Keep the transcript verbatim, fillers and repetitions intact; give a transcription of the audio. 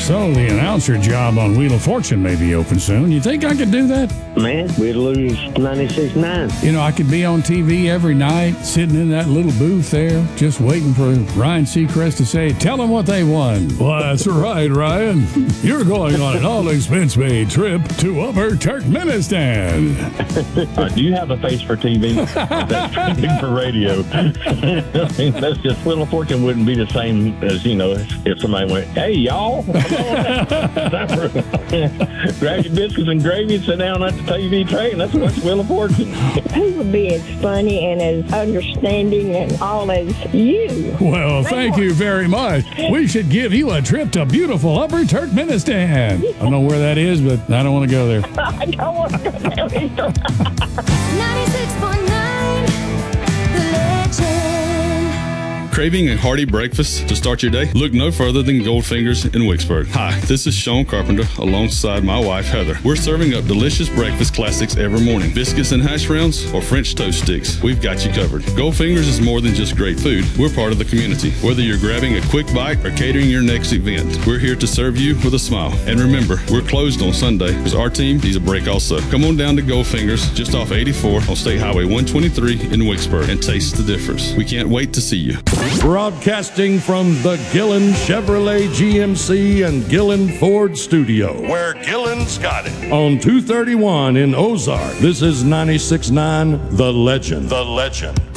So the announcer job on Wheel of Fortune may be open soon. You think I could do that? Man, we'd lose ninety-six nine. You know, I could be on T V every night, sitting in that little booth there, just waiting for Ryan Seacrest to say, tell them what they won. Well, that's right, Ryan. You're going on an all-expense-paid trip to Upper Turkmenistan. Uh, do you have a face for T V? That's something for radio. I mean, that's just Wheel of Fortune wouldn't be the same as, you know, if somebody went, hey, y'all, come on. Grab your biscuits and gravy and sit down at the T V tray, and that's what's Wheel of Fortune. He would be as funny and as understanding and all as you. Well, thank you very much. We should give you a trip to beautiful Upper Turkmenistan. I don't know where that is, but I don't want to go there. I don't want to go there either. ninety-six point nine, The Legend. Craving a hearty breakfast to start your day? Look no further than Goldfingers in Wicksburg. Hi, this is Sean Carpenter alongside my wife Heather. We're serving up delicious breakfast classics every morning. Biscuits and hash browns or French toast sticks. We've got you covered. Goldfingers is more than just great food. We're part of the community. Whether you're grabbing a quick bite or catering your next event, we're here to serve you with a smile. And remember, we're closed on Sunday because our team needs a break also. Come on down to Goldfingers just off eighty-four on State Highway one twenty-three in Wicksburg and taste the difference. We can't wait to see you. Broadcasting from the Gillen Chevrolet G M C and Gillen Ford studio, Where Gillen's got it. on two thirty-one in Ozark. This is ninety-six point nine The Legend. The Legend.